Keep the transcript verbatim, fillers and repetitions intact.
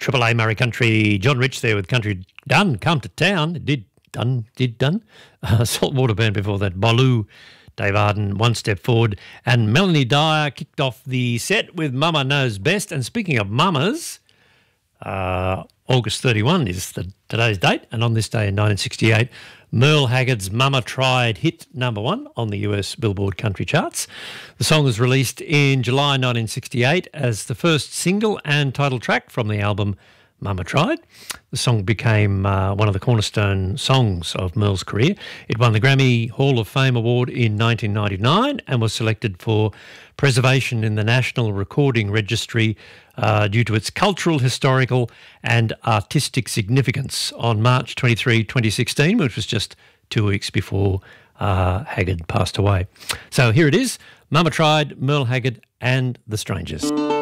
Triple A Murray Country, John Rich there with Country Done, Come to Town. It did done, did done. Uh, Saltwater Band before that, Boloo, Dave Arden, One Step Forward, and Melanie Dyer kicked off the set with Mama Knows Best. And speaking of mamas, uh, August thirty-first is the, today's date, and on this day in nineteen sixty-eight, Merle Haggard's Mama Tried hit number one on the U S Billboard country charts. The song was released in July nineteen sixty-eight as the first single and title track from the album Mama Tried. The song became uh, one of the cornerstone songs of Merle's career. It won the Grammy Hall of Fame Award in nineteen ninety-nine and was selected for preservation in the National Recording Registry uh, due to its cultural, historical and artistic significance on March twenty-third, twenty sixteen, which was just two weeks before uh, Haggard passed away. So here it is, Mama Tried, Merle Haggard and the Strangers.